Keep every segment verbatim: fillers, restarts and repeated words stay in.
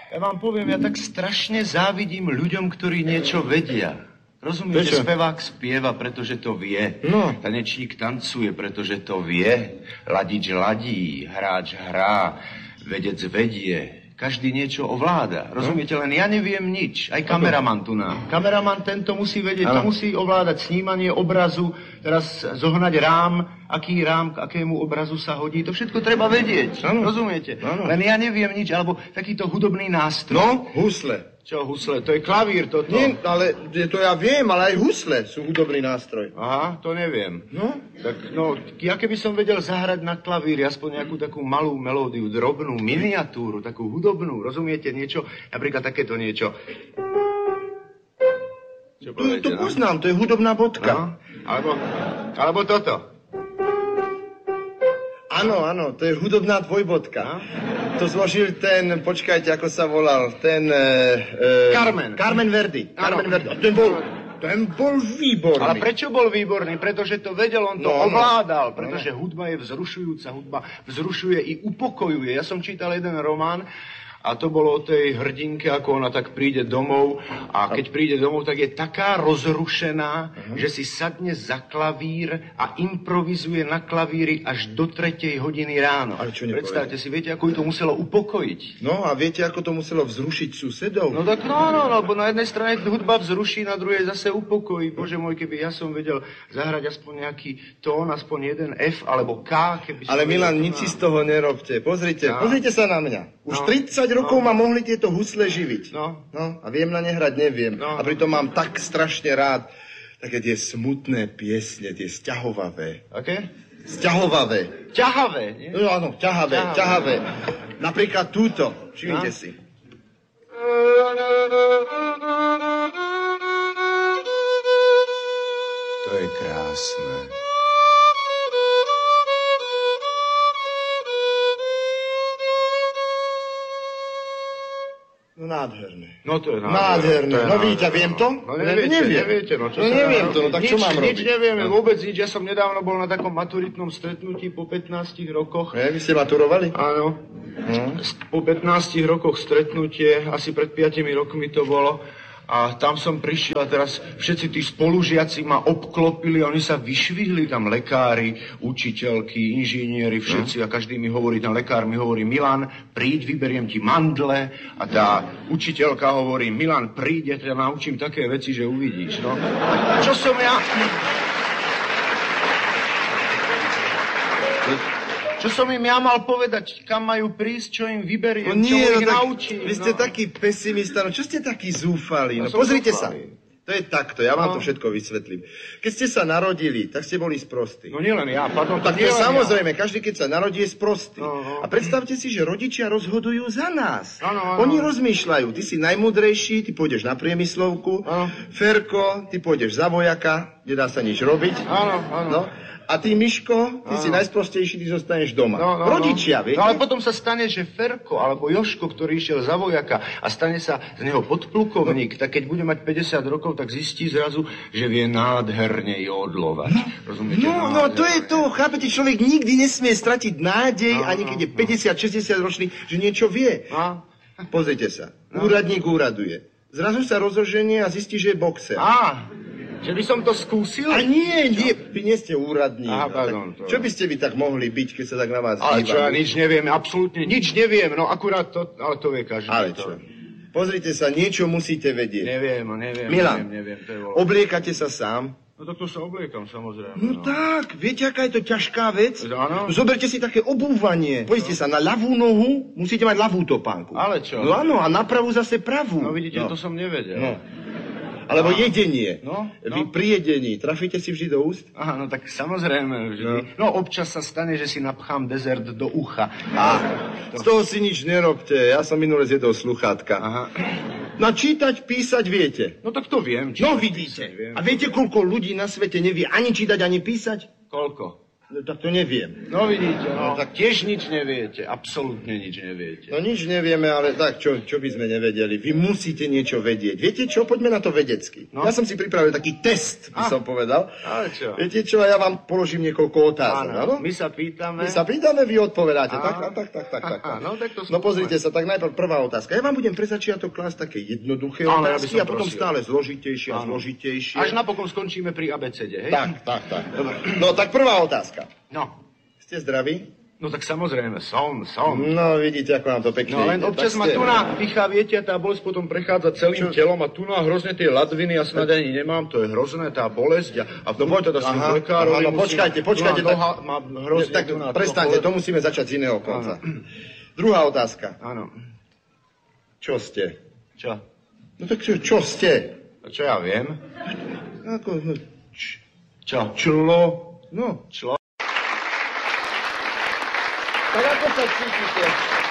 Ja vám poviem, ja tak strašne závidím ľuďom, ktorí niečo vedia. Rozumiete, Prečo? spevák spieva, pretože to vie. No. Tanečník tancuje, pretože to vie. Ladič ladí, hráč hrá, vedec vedie. Každý niečo ovláda. Rozumiete, len ja neviem nič. Aj kameraman tu nám. Kameraman tento musí vedieť, to musí ovládať snímanie obrazu, teraz zohnať rám, aký rám k akému obrazu sa hodí. To všetko treba vedieť. Ano. Rozumiete? Ano. Len ja neviem nič, alebo takýto hudobný nástroj. No, husle. Čo husle? To je klavír toto. Nie, ale to ja viem, ale aj husle sú hudobný nástroj. Aha, to neviem. No? Tak, no, ja keby som vedel zahrať na klavíri aspoň nejakú takú malú melódiu, drobnú, miniatúru, takú hudobnú, rozumiete, niečo, napríklad takéto niečo. Čo poviete, to no? poznám, to je hudobná bodka. No, alebo, alebo toto. Áno, áno, to je hudobná dvojbodka. No? To zložil ten, počkajte, ako sa volal, ten... E, e, Carmen. Carmen Verdi. Áno. Carmen Verdi. Ten bol, ten bol výborný. Ale prečo bol výborný? Pretože to vedel, on to No, ovládal. no. Pretože hudba je vzrušujúca, hudba vzrušuje i upokojuje. Ja som čítal jeden román, a to bolo o tej hrdinke, ako ona tak príde domov a keď príde domov, tak je taká rozrušená, uh-huh. že si sadne za klavír a improvizuje na klavíri až do tretej hodiny ráno. Ale čo nepovedal? Predstavte si, viete, ako ju to muselo upokojiť? No a viete, ako to muselo vzrušiť susedov? No tak no, no, no, bo na jednej strane hudba vzruší, na druhej zase upokojí. Bože môj, keby ja som vedel zahrať aspoň nejaký tón, aspoň jeden F alebo K, keby som Ale Milan, vedel, nič si z toho nerobte. Pozrite, No. pozrite sa na mňa. Už No. tridsať rokov ma mohli tieto husle živiť. No. No, a viem na ne hrať, neviem. No. A pritom mám tak strašne rád také tie smutné piesne, tie sťahovavé. Aké? Sťahovavé. Ťahavé, nie? No áno, ťahavé, Ťahavé. ťahavé. Napríklad túto, všimnite No. si. To je krásne. No nádherné. No to je Nádherné. To je No vidíte, viem to? No Ne- neviete, neviem. neviete, no čo No sa neviem dá to, no robiť? tak nič, čo mám nič robiť? nevieme, No. vôbec nič. Ja som nedávno bol na takom maturitnom stretnutí po pätnástich rokoch. Ne, vy ste maturovali? Áno. Hm? Po pätnástich rokoch stretnutie, asi pred piatimi rokmi to bolo. A tam som prišiel a teraz všetci tí spolužiaci ma obklopili, oni sa vyšvihli, tam lekári, učiteľky, inžinieri, všetci, a každý mi hovorí, ten lekár mi hovorí, Milan, príď, vyberiem ti mandle, a tá učiteľka hovorí, Milan, príď, ja ťa naučím také veci, že uvidíš, no. A čo som ja... Čo som im ja mal povedať, kam majú prísť, čo im vyberiem, No nie, čo no ich tak naučím. vy ste no. taký pesimista, no čo ste taký zúfali? No No som pozrite zúfalý. sa. To je takto, ja vám No. to všetko vysvetlím. Keď ste sa narodili, tak ste boli sprostí. No nielen ja, pardon. Tak to nielen je samozrejme, každý keď sa narodí je sprostý. No, no. A predstavte si, že rodičia rozhodujú za nás. Áno, áno. Oni rozmýšľajú, ty si najmudrejší, ty pôjdeš na priemyslovku, Áno. Ferko, ty pôjdeš za vojaka, nedá sa nič robiť. Áno, áno. No. A ty, Miško, ty Áno. si najsprostejší, ty zostaneš doma. No, no, Rodičia, no. viete? No ale potom sa stane, že Ferko alebo Joško, ktorý išiel za vojaka a stane sa z neho podplukovník, no. tak keď bude mať päťdesiat rokov, tak zistí zrazu, že vie nádherne jodlovať. Rozumiete? No, no, to je to, chápete, človek nikdy nesmie stratiť nádej, No, ani no, keď je päťdesiat šesťdesiat ročný, že niečo vie. No. Pozrite sa, No. úradník úraduje. Zrazu sa rozoženie a zistí, že je boxer. Á, že by som to skúsil? A nie, nie, vy nie ste úradník. Aha, no, pardon, tak to- čo by ste vy tak mohli byť, keď sa tak na vás Ale čo, ja dívam? nič neviem, absolútne nič neviem, no akurát to, ale to vie každý. Ale to. čo? Pozrite sa, niečo musíte vedieť. Neviem, neviem, Milan, neviem, neviem, to je voľa. obliekate sa sám? No tak to sa obliekam, samozrejme. No tak, viete, aká je to ťažká vec? Áno. Zoberte si také obúvanie. Pozrite sa, na ľavú nohu musíte mať ľavú topánku. Ale čo? No áno, a na pravú zase pravú. No vidíte, to som nevedel. No. Alebo jedenie. No, Vy no. pri jedení trafíte si vždy do úst? Aha, no tak samozrejme vždy. No. no občas sa stane, že si napchám dezert do ucha. A z toho si nič nerobte. Ja som minule zjedol sluchátka. Aha. No čítať, písať viete. No tak to viem. No čítať, vidíte. písať viem. A viete, koľko ľudí na svete nevie ani čítať, ani písať? Koľko? No tak to neviem. No vidíte, no. Tak tiež nič neviete, absolútne nič neviete. No nič nevieme, ale tak, čo, čo by sme nevedeli? Vy musíte niečo vedieť. Viete čo? Poďme na to vedecky. No? Ja som si pripravil taký test, by ah, som povedal. Ale čo? Viete čo? Ja vám položím niekoľko otázok, áno? My sa pýtame. My sa pýtame, vy odpovedáte. Tak, tak, tak, tak, tak, tak. Aha, no, tak to no pozrite sa, tak najprv prvá otázka. Ja vám budem pre začiatok klásť také jednoduché áno, otázky ja a potom prosil. stále zložitejšie a zložitejšie. Až napokon skončíme pri abecede, hej? Tak, tak, tak. No tak prvá otázka. No. Ste zdraví? No tak samozrejme, som, som. No vidíte, ako nám to pekne No len ide. občas ma tu na pichá, viete, a tá bolesť potom prechádza celým Čo? telom a tu na hrozne tie ladviny a snad ani nemám, to je hrozné, tá bolesť a, a v tom teda s tým lekárom. No počkajte, počkajte. Tak, má hrozne tak tu na prestaňte, to musíme začať z iného konca. Druhá otázka. Áno. Čo ste? Čo? No tak čo, čo ste? A čo ja viem? Ako, no, č- Čo? Člo. No. Člo? Tak ako sa cítite?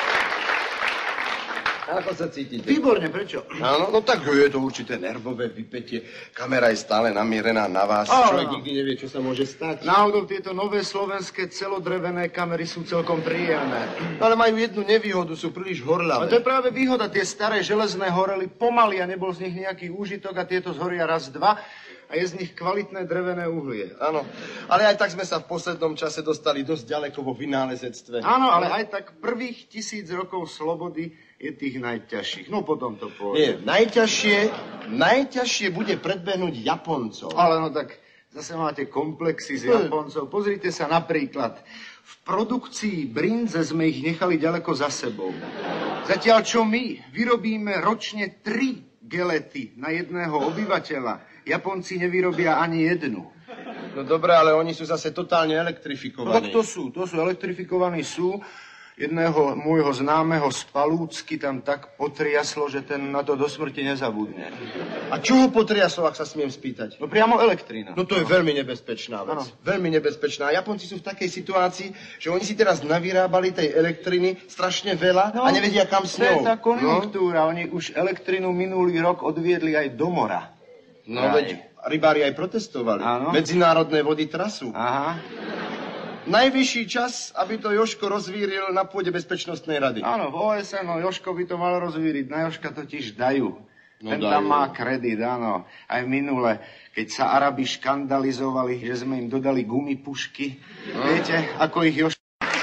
Ako sa cítite? Výborne, prečo? Áno, no tak je to určité nervové vypätie. Kamera je stále namierená na vás. Á, Človek nikdy nevie, čo sa môže stať. Náhodou tieto nové slovenské celodrevené kamery sú celkom príjemné. No, ale majú jednu nevýhodu, sú príliš horľavé. A to je práve výhoda. Tie staré železné horely pomaly a nebol z nich nejaký úžitok a tieto zhoria raz, dva. A je z nich kvalitné drevené uhlie. Áno, ale aj tak sme sa v poslednom čase dostali dosť ďaleko vo vynálezectve. Áno, ale aj tak prvých tisíc rokov slobody je tých najťažších. No potom to pôjde. Nie, najťažšie, najťažšie bude predbehnúť Japoncov. Ale no tak zase máte komplexy z Japoncov. Pozrite sa napríklad. V produkcii brinze sme ich nechali ďaleko za sebou. Zatiaľ čo my vyrobíme ročne tri gelety na jedného obyvateľa, Japonci nevyrobia ani jednu. No dobré, ale oni sú zase totálne elektrifikovaní. No tak to sú, to sú, elektrifikovaní sú. Jedného môjho známeho z Palúcky tam tak potriaslo, že ten na to do smrti nezabudne. A čo ho potriaslo, ak sa smiem spýtať? No priamo elektrina. No to je veľmi nebezpečná vec. Ano. Veľmi nebezpečná. Japonci sú v takej situácii, že oni si teraz navyrábali tej elektriny strašne veľa no, a nevedia kam s ňou. To je tá konjunktúra. No? Oni už elektrinu minulý rok odviedli aj do mora. No aj. Veď rybári aj protestovali. Ano. Medzinárodné vody trasú. Aha. Najvyšší čas, aby to Jožko rozvíril na pôde Bezpečnostnej rady. Áno, v ó es en, no Jožko by to mal rozvíriť. Na Jožka totiž dajú. No Ten dajú. tam má kredit, áno. Aj minule, keď sa Arabi škandalizovali, že sme im dodali gumipušky. No. Viete, ako ich Jožko...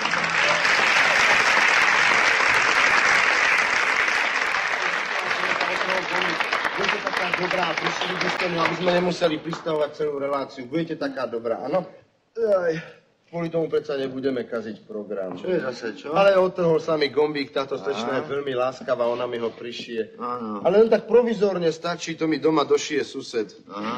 Budete taká dobrá, prišli by ste mu, aby sme nemuseli pristavovať celú reláciu. Budete taká dobrá, áno? Aj, kvôli tomu predsa nebudeme kaziť program. Čo je zase, čo? Ale odtrhol sa mi gombík, táto slečna je veľmi láskavá, ona mi ho prišije. Áno. Ale len tak provizorne stačí, to mi doma došije sused. Aha.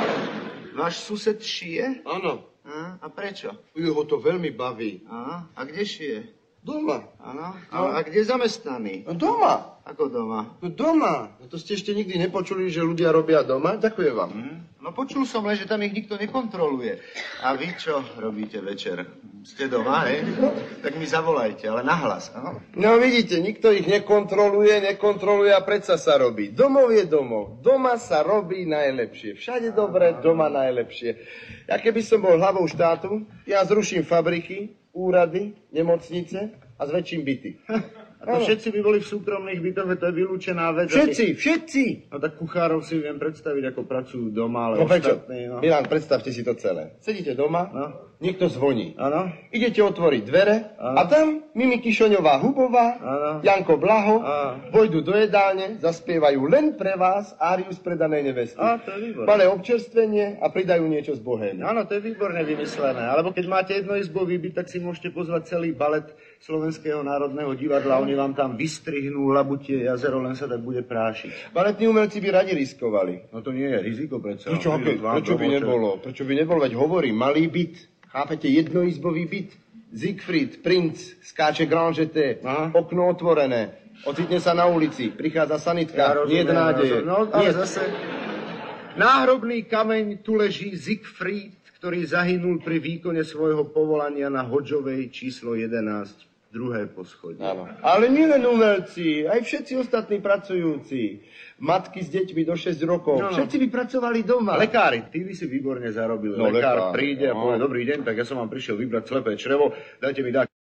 Váš sused šije? Áno. A prečo? Ho to veľmi baví. Aha. A kde šije? Doma. Áno. A, a kde zamestnaný? No doma. Ako doma? No doma. No to ste ešte nikdy nepočuli, že ľudia robia doma? Ďakujem vám. Hmm. No počul som len, že tam ich nikto nekontroluje. A vy čo robíte večer? Ste doma, hej? No. Tak mi zavolajte, ale nahlas, áno? No vidíte, nikto ich nekontroluje, nekontroluje a predsa sa robí. Domov je domov. Doma sa robí najlepšie. Všade dobre, doma najlepšie. Ja keby som bol hlavou štátu, ja zruším fabriky, úrady, nemocnice a zväčším byty. A to všetci by boli v súkromných bytoch, to je vylúčená vec. Všetci, všetci! No tak kuchárov si viem predstaviť, ako pracujú doma, ale no, ostatní, no. Milan, predstavte si to celé. Sedíte doma, no. Niekto zvoní. Áno. Idete otvoriť dvere ano. A tam Mimi Kišoňová Hubová, ano. Janko Blaho, ano. vojdu do jedálne, zaspievajú len pre vás áriu z predanej nevesty. Á, to je výborné. Malé občerstvenie a pridajú niečo z bohémy. Áno, to je výborne vymyslené. Alebo keď máte jednoizbový byt, tak si môžete pozvať celý balet Slovenského národného divadla. Oni vám tam vystrihnú Labutie jazero, len sa tak bude prášiť. Baletní umelci by radi riskovali. No to nie je riziko predsa. Prečo, prečo by nebolo? Prečo by nebolo? Veď hovorím, malý byt. Chápete, jednoizbový byt. Siegfried, princ, skáče granžete, okno otvorené, ocitne sa na ulici, prichádza sanitka, ja nie je nádeje. No, ale nie. Zase náhrobný kameň tu leží Siegfried, ktorý zahynul pri výkone svojho povolania na Hodžovej číslo jedenásť. druhé poschodie. Áno. Ale nielen umelci, aj všetci ostatní pracujúci. Matky s deťmi do šesť rokov. No, no. Všetci by pracovali doma. Lekári, ty by si výborne zarobili. No, Lekár lekár, príde a no. povie, dobrý deň, tak ja som vám prišiel vybrať slepé črevo, dajte mi dať.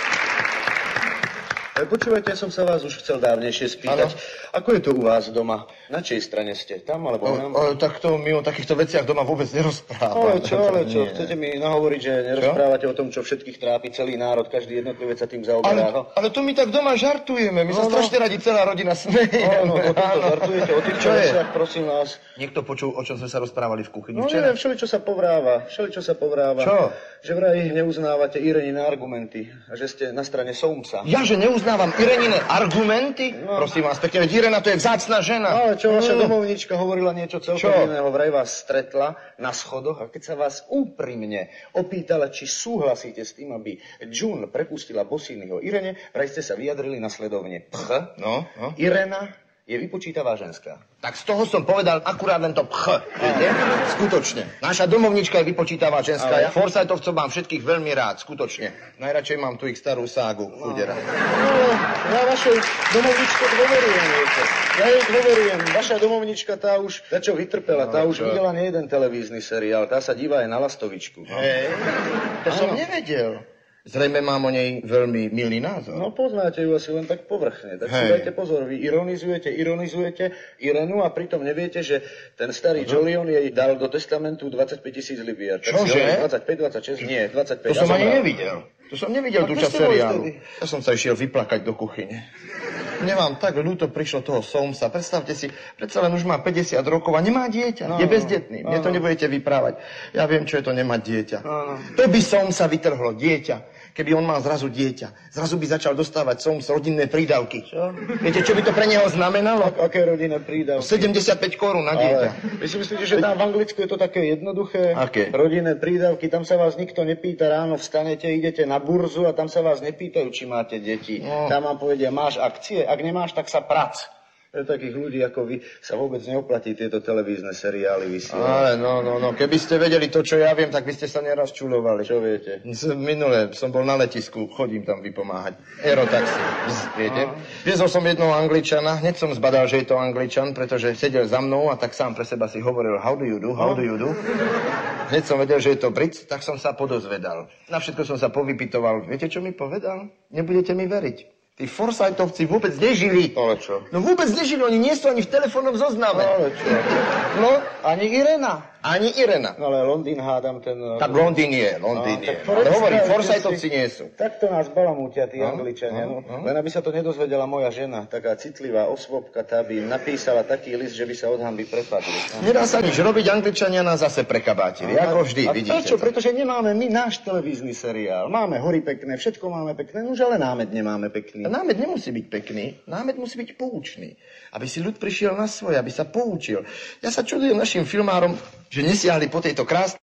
Počúvajte, ja som sa vás už chcel dávnejšie spýtať. Ano. Ako je to u vás doma? Na čej strane ste? Tam alebo O, tam? o, tak to my o takýchto veciach doma vôbec nerozprávame. Ale čo, ale čo? Nie. Chcete mi nahovoriť, že nerozprávate čo? o tom, čo všetkých trápi celý národ, každý jednotlivec sa tým Ale, zaoberá? No? ale to my tak doma žartujeme. My No, sa no. strašne radi celá rodina smejeme. No, no, o tomto žartujete, o týchto Čo je? veciach, prosím vás. Niekto počul, o čom sme sa rozprávali v kuchyni No včera? neviem, všeličo sa povráva, všeličo sa povráva. Čo? Že vraj neuznávate Irenine argumenty a že ste na strane Soumsa. Ja, že neuznávam Irenine argumenty? No. Prosím vás, pekne, veď Irena to je vzácna žena. No, ale čo, vaša Mm. domovnička hovorila niečo celkom Čo? iného. Vraj vás stretla na schodoch a keď sa vás úprimne opýtala, či súhlasíte s tým, aby June prepustila Bosínyho Irene, vraj ste sa vyjadrili nasledovne. Pch, No, no. Irena je vypočítavá ženská. Tak z toho som povedal akurát len to pch. Viete? Skutočne. Naša domovnička je vypočítavá ženská. Ale- Ja Forsytovcov mám všetkých veľmi rád, skutočne. Najradšej mám tu ich starú ságu, chudera. No, ja vašej domovničke dôverujem, viete. Ja jej dôverujem. Vaša domovnička tá už, za čo vytrpela, tá No, už čo? videla nie jeden televízny seriál, tá sa díva aj na Lastovičku. No. Hej, to som Áno. nevedel. Zrejme mám o nej veľmi milý názor. No poznáte ju asi len tak povrchne, tak si Hej. dajte pozor, vy ironizujete, ironizujete Irenu a pritom neviete, že ten starý uh-huh. Jolion jej dal do testamentu dvadsaťpäť tisíc libier. Tak si Čože? hovorí dvadsaťpäť, dvadsaťšesť, nie, dvadsaťpäť. To som ja ani rád. nevidel. To som nevidel A tú kde časť ste boli seriálu. vtedy? Ja som sa išiel vyplakať do kuchyne. Mne vám tak ľúto prišlo toho Soumsa. Predstavte si, predsa len už má päťdesiat rokov a nemá dieťa. No, je bezdetný. Mne to no. nebudete vyprávať. Ja viem, čo je to nemať dieťa. no. To by Soumsa vytrhlo, dieťa. Keby on mal zrazu dieťa. Zrazu by začal dostávať Soums rodinné prídavky. Čo? Viete, čo by to pre neho znamenalo? Ak, aké rodinné prídavky? sedemdesiatpäť korún na dieťa. Ale vy si myslíte, že tam v Anglicku je to také jednoduché? Aké? Rodinné prídavky, tam sa vás nikto nepýta, ráno vstanete, idete na burzu a tam sa vás nepýtajú, či máte deti. No. Tam vám povedia, máš akcie, ak nemáš, tak sa prac. Pre takých ľudí ako vy sa vôbec neoplatí tieto televízne seriály vysielať. Ale no, no, no, keby ste vedeli to, čo ja viem, tak by ste sa neraz čulovali. Čo viete? Z- Minule som bol na letisku, chodím tam vypomáhať. Aerotaxi, Bzz, viete? Viezol som jednoho Angličana, hneď som zbadal, že je to Angličan, pretože sedel za mnou a tak sám pre seba si hovoril how do you do, how do you do. Hneď som vedel, že je to Brit, tak som sa podozvedal. Na všetko som sa povypitoval. Viete, čo mi povedal? Nebudete mi veriť. Tí Forsytovci vôbec nežili. Ale čo? No vôbec nežili, oni nie sú ani v telefónnom zozname. Ale čo? No, Ani Irena. ani Irena. No ale Londýn hádam ten... Tak Londýn je, Londýn No, je. tak Ale hovorím, predstavte Forsytovci si- nie sú. Takto nás balamútia tí No, Angličania. no, No, no. Len aby sa to nedozvedela moja žena, taká citlivá osôbka, tá by napísala taký list, že by sa od hanby prepadli. No. Nedá sa nič robiť, Angličania nás zase prekabátili, ako vždy, a vidíte. prečo? to. Pretože nemáme my náš televízny seriál. Máme hory pekné, všetko máme pekné, už ale námed nemáme pekný. A námed nemusí byť pekný, námed musí byť poučný. Aby si ľud prišiel na svoje, aby sa poučil. Ja sa čudujem našim filmárom, že nesiahli po tejto krásnej...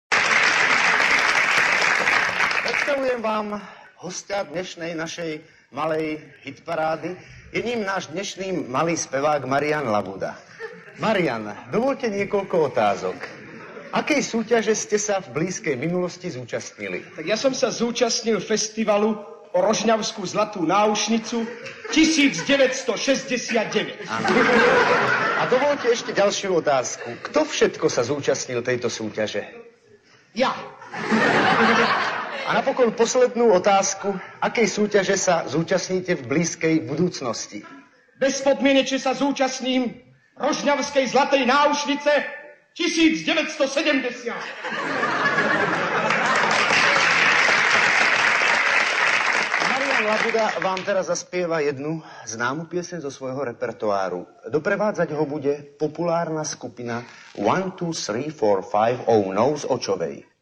Predstavujem vám hostia dnešnej našej malej hitparády. Je ním náš dnešný malý spevák Marian Labuda. Marian, dovolte niekoľko otázok. Akej súťaže ste sa v blízkej minulosti zúčastnili? Tak ja som sa zúčastnil festivalu o Rožňavskú zlatú náušnicu devätnásťstošesťdesiatdeväť. A dovolte ešte ďalšiu otázku. Kto všetko sa zúčastnil tejto súťaže? Ja. A napokon poslednú otázku. Akej súťaže sa zúčastníte v blízkej budúcnosti? Bezpodmienečne sa zúčastním Rožňavskej zlatej náušnice devätnásťstosedemdesiat. Marian Labuda vám teraz zaspieva jednu známu pieseň zo svojho repertoáru. Doprevádzať ho bude populárna skupina one, two, three, four, five oh no z Očovej.